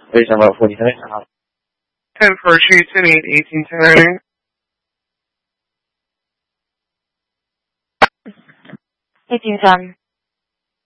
Please number 47. 10 for Street City, 1810. 1810.